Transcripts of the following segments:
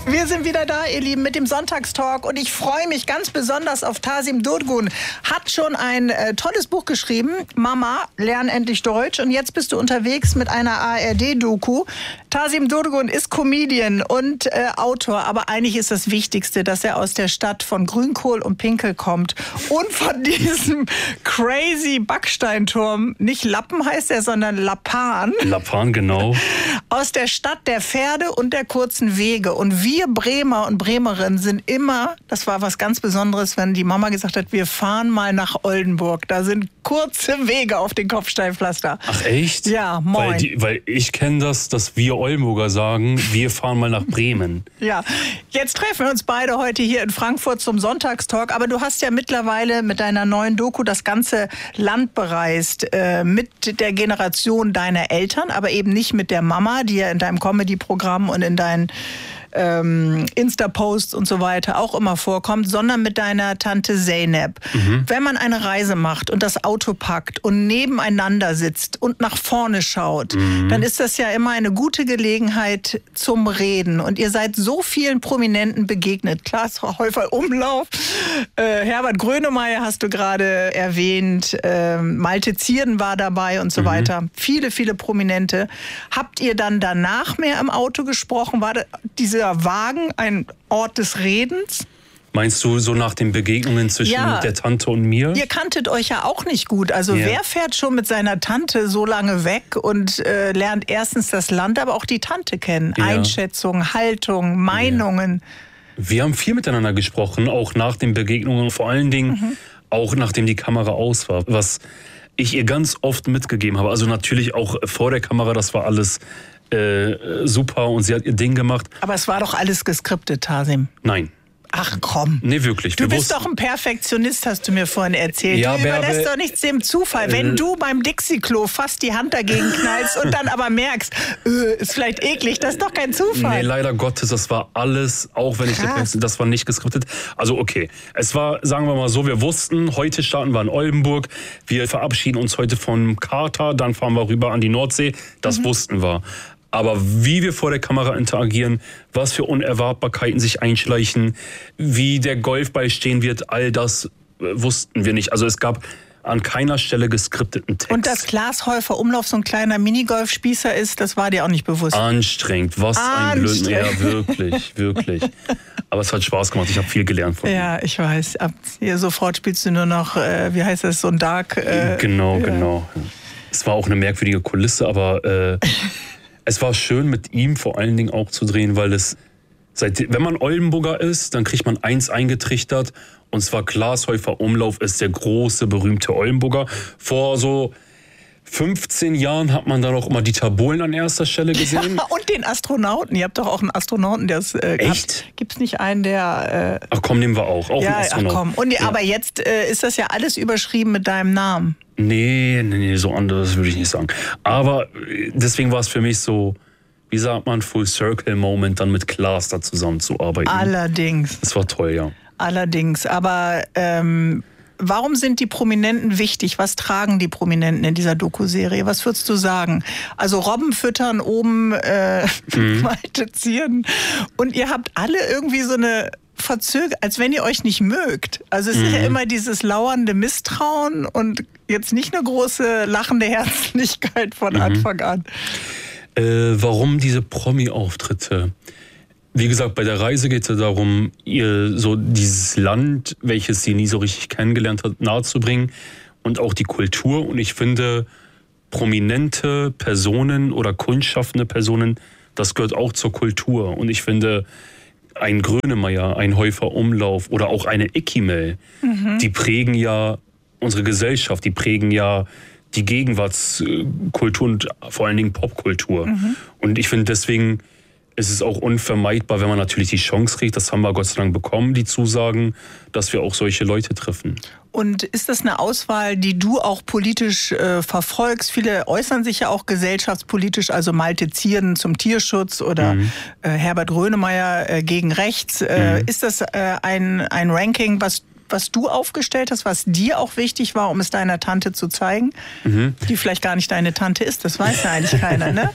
Wir sind wieder da, ihr Lieben, mit dem Sonntagstalk und ich freue mich ganz besonders auf Tasim Durgun. Hat schon ein tolles Buch geschrieben, Mama, lern endlich Deutsch, und jetzt bist du unterwegs mit einer ARD-Doku. Tasim Durgun ist Comedian und Autor, aber eigentlich ist das Wichtigste, dass er aus der Stadt von Grünkohl und Pinkel kommt und von diesem crazy Backsteinturm, nicht Lappen heißt er, sondern Lappan. Lappan, genau. Aus der Stadt der Pferde und der kurzen Wege. Und wir Bremer und Bremerinnen sind immer, das war was ganz Besonderes, wenn die Mama gesagt hat, wir fahren mal nach Oldenburg. Da sind kurze Wege auf den Kopfsteinpflaster. Ach echt? Ja, moin. Weil ich kenne das, dass wir Oldenburger sagen, wir fahren mal nach Bremen. Ja, jetzt treffen wir uns beide heute hier in Frankfurt zum Sonntagstalk. Aber du hast ja mittlerweile mit deiner neuen Doku das ganze Land bereist. Mit der Generation deiner Eltern, aber eben nicht mit der Mama, die ja in deinem Comedy-Programm und in deinen Insta-Posts und so weiter auch immer vorkommt, sondern mit deiner Tante Zeynep. Wenn man eine Reise macht und das Auto packt und nebeneinander sitzt und nach vorne schaut, dann ist das ja immer eine gute Gelegenheit zum Reden. Und ihr seid so vielen Prominenten begegnet. Klaas Häufer Umlauf, Herbert Grönemeyer hast du gerade erwähnt, Malte Zierden war dabei und so weiter. Viele, viele Prominente. Habt ihr dann danach mehr im Auto gesprochen? War dieser Wagen ein Ort des Redens? Meinst du so nach den Begegnungen zwischen der Tante und mir? Ihr kanntet euch ja auch nicht gut. Also wer fährt schon mit seiner Tante so lange weg und lernt erstens das Land, aber auch die Tante kennen? Ja. Einschätzung, Haltung, Meinungen. Ja. Wir haben viel miteinander gesprochen, auch nach den Begegnungen, vor allen Dingen auch nachdem die Kamera aus war. Was ich ihr ganz oft mitgegeben habe, also natürlich auch vor der Kamera, das war alles super und sie hat ihr Ding gemacht. Aber es war doch alles geskriptet, Tasim. Nein. Ach komm. Nee, wirklich. Du bist doch ein Perfektionist, hast du mir vorhin erzählt. Ja, du überlässt doch nichts dem Zufall. Wenn du beim Dixie-Klo fast die Hand dagegen knallst und dann aber merkst, ist vielleicht eklig, das ist doch kein Zufall. Nee, leider Gottes, das war alles, auch wenn das war nicht geskriptet. Also okay, es war, sagen wir mal so, wir wussten, heute starten wir in Oldenburg, wir verabschieden uns heute vom Kater, dann fahren wir rüber an die Nordsee, das wussten wir. Aber wie wir vor der Kamera interagieren, was für Unerwartbarkeiten sich einschleichen, wie der Golfball stehen wird, all das wussten wir nicht. Also es gab an keiner Stelle geskripteten Text. Und dass Klaas Häufer Umlauf so ein kleiner Minigolfspießer ist, das war dir auch nicht bewusst? Anstrengend, was ein Blödsinn. Ja, wirklich, wirklich. Aber es hat Spaß gemacht, ich habe viel gelernt von ihm. Ja, ich weiß. Ab hier sofort spielst du nur noch, wie heißt das, so ein Dark... Genau. Es war auch eine merkwürdige Kulisse, aber... Es war schön, mit ihm vor allen Dingen auch zu drehen, weil wenn man Oldenburger ist, dann kriegt man eins eingetrichtert, und zwar Klaas Häufer Umlauf ist der große, berühmte Oldenburger. Vor so 15 Jahren hat man dann auch immer Dieter Bohlen an erster Stelle gesehen. Und den Astronauten. Ihr habt doch auch einen Astronauten, der es echt? Gibt's nicht einen, der... Ach komm, nehmen wir auch. Einen Astronauten. Ach komm. Und, aber jetzt ist das ja alles überschrieben mit deinem Namen. Nee, so anders würde ich nicht sagen. Aber deswegen war es für mich so, wie sagt man, Full Circle Moment, dann mit Klaas da zusammenzuarbeiten. Allerdings. Das war toll, ja. Allerdings. Aber warum sind die Prominenten wichtig? Was tragen die Prominenten in dieser Doku-Serie? Was würdest du sagen? Also Robben füttern, oben Malte Zierden. Und ihr habt alle irgendwie so eine als wenn ihr euch nicht mögt. Also es ist ja immer dieses lauernde Misstrauen und jetzt nicht eine große lachende Herzlichkeit von Anfang an. Warum diese Promi-Auftritte? Wie gesagt, bei der Reise geht es ja darum, ihr so dieses Land, welches sie nie so richtig kennengelernt hat, nahezubringen und auch die Kultur. Und ich finde, prominente Personen oder kunstschaffende Personen, das gehört auch zur Kultur. Und ich finde, ein Grönemeyer, ein Häufer Umlauf oder auch eine Ikimel, die prägen ja unsere Gesellschaft, die prägen ja die Gegenwartskultur und vor allen Dingen Popkultur. Und ich finde, deswegen ist es auch unvermeidbar, wenn man natürlich die Chance kriegt, das haben wir Gott sei Dank bekommen, die Zusagen, dass wir auch solche Leute treffen. Und ist das eine Auswahl, die du auch politisch verfolgst? Viele äußern sich ja auch gesellschaftspolitisch, also Malte Zierden zum Tierschutz oder Herbert Grönemeyer gegen rechts. Ist das ein Ranking, was was du aufgestellt hast, was dir auch wichtig war, um es deiner Tante zu zeigen, die vielleicht gar nicht deine Tante ist, das weiß ja eigentlich keiner, ne?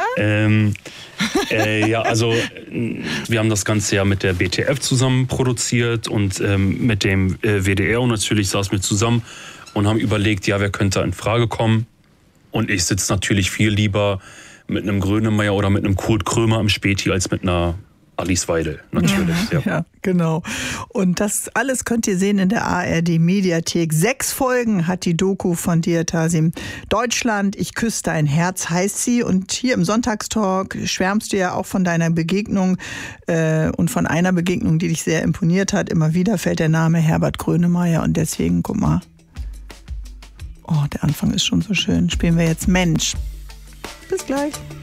Ja? Ja, also wir haben das Ganze ja mit der BTF zusammen produziert und mit dem WDR und natürlich saßen wir zusammen und haben überlegt, ja, wer könnte in Frage kommen. Und ich sitze natürlich viel lieber mit einem Grönemeyer oder mit einem Kurt Krömer im Späti als mit einer Alice Weidel, natürlich. Ja, genau. Und das alles könnt ihr sehen in der ARD-Mediathek. 6 Folgen hat die Doku von dir, Tasim. Deutschland, ich küsse dein Herz heißt sie. Und hier im Sonntagstalk schwärmst du ja auch von deiner Begegnung und von einer Begegnung, die dich sehr imponiert hat. Immer wieder fällt der Name Herbert Grönemeyer und deswegen, guck mal. Oh, der Anfang ist schon so schön. Spielen wir jetzt Mensch. Bis gleich.